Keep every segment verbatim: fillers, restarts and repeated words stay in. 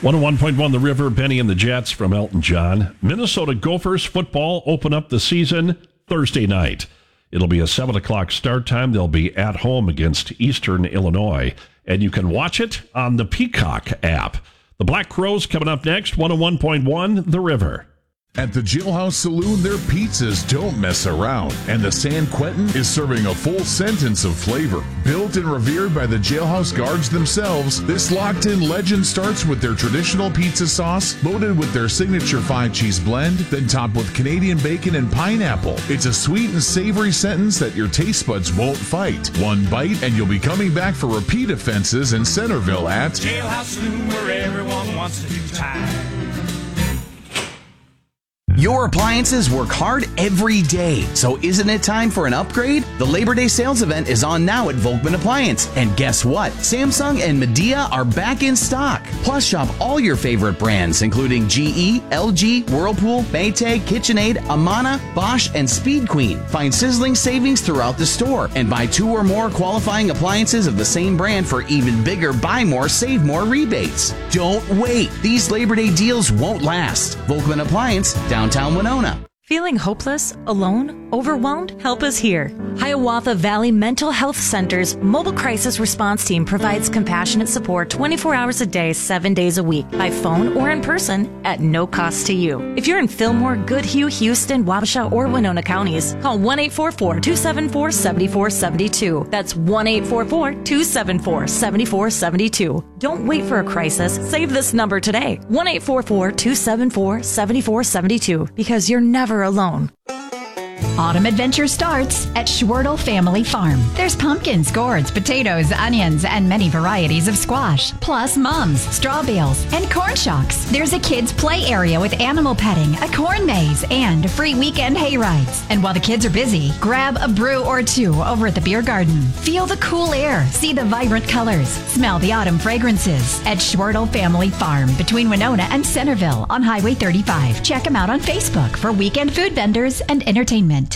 one oh one point one The River, Benny and the Jets from Elton John. Minnesota Gophers football open up the season Thursday night. It'll be a seven o'clock start time. They'll be at home against Eastern Illinois, and you can watch it on the Peacock app. The Black Crows coming up next, one oh one point one The River. At the Jailhouse Saloon, their pizzas don't mess around, and the San Quentin is serving a full sentence of flavor. Built and revered by the Jailhouse guards themselves, this locked-in legend starts with their traditional pizza sauce, loaded with their signature five-cheese blend, then topped with Canadian bacon and pineapple. It's a sweet and savory sentence that your taste buds won't fight. One bite, and you'll be coming back for repeat offenses in Centerville at Jailhouse Saloon, where everyone wants to do time. Your appliances work hard every day, so isn't it time for an upgrade? The Labor Day sales event is on now at Volkman Appliance. And guess what? Samsung and Midea are back in stock. Plus, shop all your favorite brands, including G E, L G, Whirlpool, Maytag, KitchenAid, Amana, Bosch, and Speed Queen. Find sizzling savings throughout the store. And buy two or more qualifying appliances of the same brand for even bigger buy more, save more rebates. Don't wait. These Labor Day deals won't last. Volkman Appliance, downtown Winona. Feeling hopeless, alone, overwhelmed? Help is here. Hiawatha Valley Mental Health Center's mobile crisis response team provides compassionate support twenty-four hours a day, seven days a week, by phone or in person at no cost to you. If you're in Fillmore, Goodhue, Houston, Wabasha, or Winona counties, call one eight four four, two seven four, seven four seven two. That's one eight four four, two seven four, seven four seven two. Don't wait for a crisis. Save this number today. one eight four four, two seven four, seven four seven two, because you're never alone. Autumn adventure starts at Schwertel Family Farm. There's pumpkins, gourds, potatoes, onions, and many varieties of squash, plus mums, straw bales, and corn shocks. There's a kids' play area with animal petting, a corn maze, and free weekend hay rides. And while the kids are busy, grab a brew or two over at the beer garden. Feel the cool air, see the vibrant colors, smell the autumn fragrances at Schwertel Family Farm between Winona and Centerville on Highway thirty-five. Check them out on Facebook for weekend food vendors and entertainment.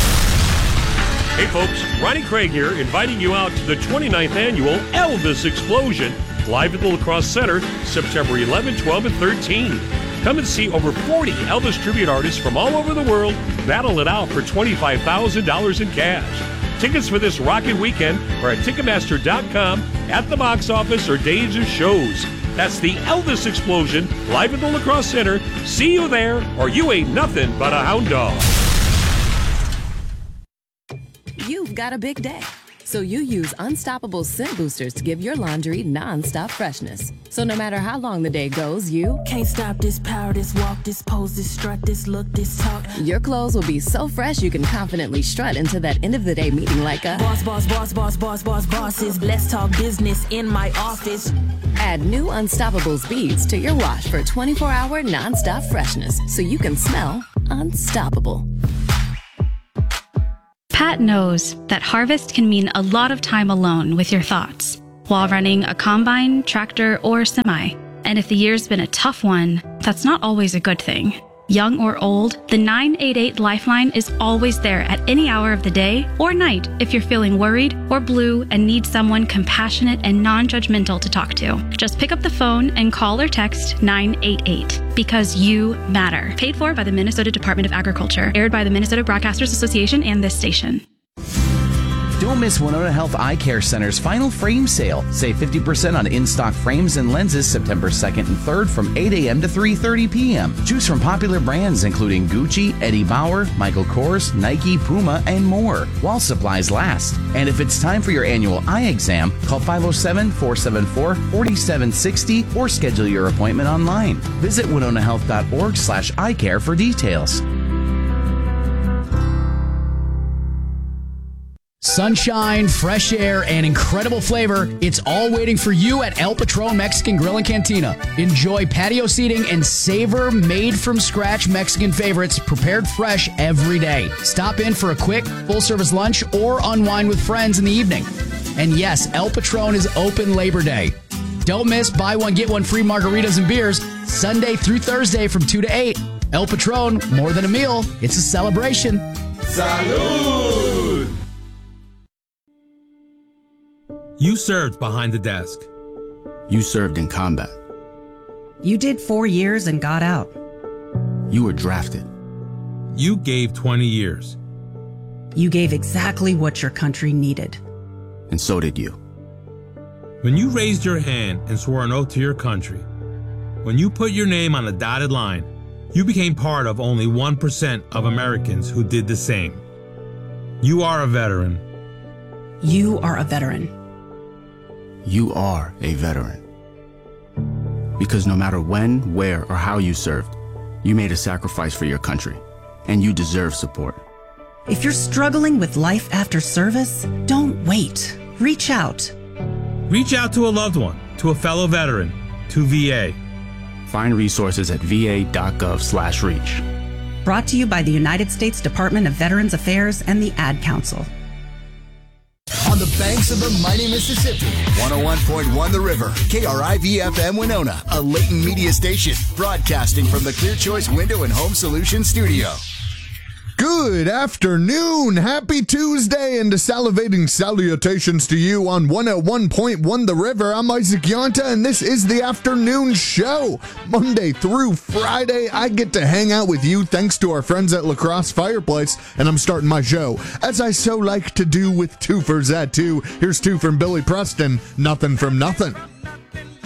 Hey folks, Ronnie Craig here, inviting you out to the twenty-ninth Annual Elvis Explosion, live at the La Crosse Center, September eleventh, twelfth, and thirteenth. Come and see over forty Elvis tribute artists from all over the world battle it out for twenty-five thousand dollars in cash. Tickets for this rockin' weekend are at Ticketmaster dot com, at the box office, or days of shows. That's the Elvis Explosion, live at the La Crosse Center. See you there, or you ain't nothing but a hound dog. You've got a big day, so you use Unstoppable Scent Boosters to give your laundry non-stop freshness. So no matter how long the day goes, you can't stop this power, this walk, this pose, this strut, this look, this talk. Your clothes will be so fresh you can confidently strut into that end of the day meeting like a boss, boss, boss, boss, boss, boss, bosses. Let's talk business in my office. Add new Unstoppable beads to your wash for twenty-four hour non-stop freshness, so you can smell unstoppable. Pat knows that harvest can mean a lot of time alone with your thoughts while running a combine, tractor, or semi. And if the year's been a tough one, that's not always a good thing. Young or old, the nine eight eight Lifeline is always there at any hour of the day or night if you're feeling worried or blue and need someone compassionate and non-judgmental to talk to. Just pick up the phone and call or text nine eight eight, because you matter. Paid for by the Minnesota Department of Agriculture. Aired by the Minnesota Broadcasters Association and this station. Don't miss Winona Health Eye Care Center's final frame sale. Save fifty percent on in-stock frames and lenses September second and third from eight a.m. to three thirty p.m. Choose from popular brands including Gucci, Eddie Bauer, Michael Kors, Nike, Puma, and more, while supplies last. And if it's time for your annual eye exam, call five oh seven, four seven four, four seven six zero or schedule your appointment online. Visit winona health dot org slash eye care for details. Sunshine, fresh air, and incredible flavor. It's all waiting for you at El Patron Mexican Grill and Cantina. Enjoy patio seating and savor made-from-scratch Mexican favorites prepared fresh every day. Stop in for a quick, full-service lunch or unwind with friends in the evening. And yes, El Patron is open Labor Day. Don't miss buy one, get one free margaritas and beers Sunday through Thursday from two to eight. El Patron, more than a meal, it's a celebration. Salud! You served behind the desk. You served in combat. You did four years and got out. You were drafted. You gave twenty years. You gave exactly what your country needed. And so did you. When you raised your hand and swore an oath to your country, when you put your name on a dotted line, you became part of only one percent of Americans who did the same. You are a veteran. You are a veteran. You are a veteran. Because no matter when, where, or how you served, you made a sacrifice for your country, and you deserve support. If you're struggling with life after service, don't wait. Reach out. Reach out to a loved one, to a fellow veteran, to V A. Find resources at va.gov slash reach. Brought to you by the United States Department of Veterans Affairs and the Ad Council. On the banks of the mighty Mississippi, one oh one point one The River, K R I V F M Winona, a Layton media station, broadcasting from the Clear Choice Window and Home Solutions studio. Good afternoon, happy Tuesday, and salivating salutations to you on one oh one point one The River. I'm Isaac Yonta, and this is the afternoon show. Monday through Friday, I get to hang out with you thanks to our friends at La Crosse Fireplace, and I'm starting my show, as I so like to do with twofers at two. Here's two from Billy Preston, Nothing from Nothing.